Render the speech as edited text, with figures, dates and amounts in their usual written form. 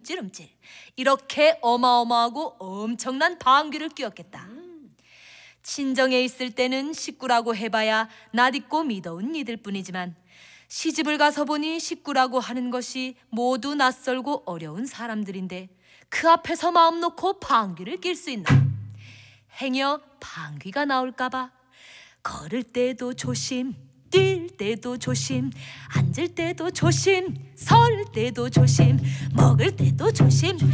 움찔움찔 이렇게 어마어마하고 엄청난 방귀를 뀌었겠다. 친정에 있을 때는 식구라고 해봐야 낯있고 미더운 이들 뿐이지만 시집을 가서 보니 식구라고 하는 것이 모두 낯설고 어려운 사람들인데 그 앞에서 마음 놓고 방귀를 낄 수 있나? 행여 방귀가 나올까봐 걸을 때도 조심, 뛸 때도 조심, 앉을 때도 조심, 설 때도 조심, 먹을 때도 조심.